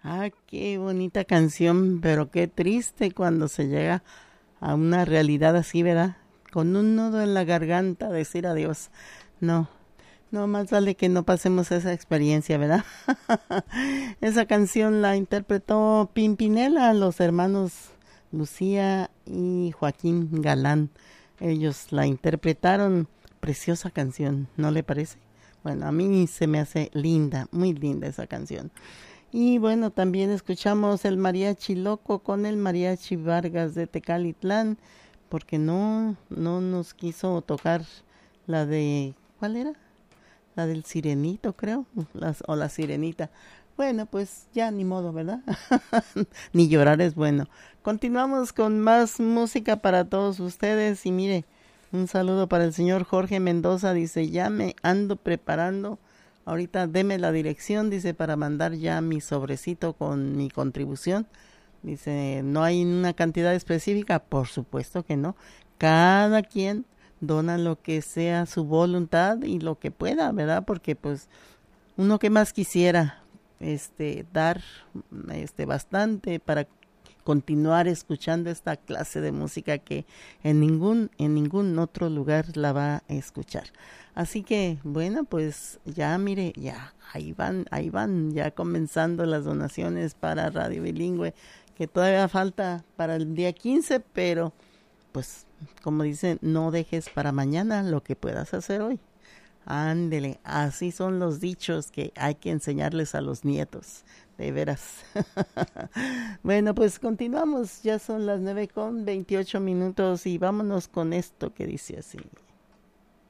Ah, qué bonita canción, pero qué triste cuando se llega a una realidad así, ¿verdad? Con un nudo en la garganta, decir adiós. No, no, más vale que no pasemos esa experiencia, ¿verdad? Esa canción la interpretó Pimpinela, los hermanos Lucía y Joaquín Galán. Ellos la interpretaron, preciosa canción, ¿no le parece? Bueno, a mí se me hace linda, muy linda esa canción. Y bueno, también escuchamos el mariachi loco con el mariachi Vargas de Tecalitlán, porque no nos quiso tocar la de, ¿cuál era? La del sirenito, creo, o la sirenita. Bueno, pues ya ni modo, ¿verdad? Ni llorar es bueno. Continuamos con más música para todos ustedes y mire, un saludo para el señor Jorge Mendoza, dice, ya me ando preparando. Ahorita deme la dirección, dice, para mandar ya mi sobrecito con mi contribución. Dice, ¿no hay una cantidad específica? Por supuesto que no. Cada quien dona lo que sea su voluntad y lo que pueda, ¿verdad? Porque pues uno que más quisiera dar bastante para continuar escuchando esta clase de música que en ningún otro lugar la va a escuchar. Así que, bueno, pues ya mire, ya ahí van, ya comenzando las donaciones para Radio Bilingüe, que todavía falta para el día 15, pero pues como dicen, no dejes para mañana lo que puedas hacer hoy. Ándele, así son los dichos que hay que enseñarles a los nietos, de veras. Bueno, pues continuamos, ya son las 9:28 y vámonos con esto que dice así.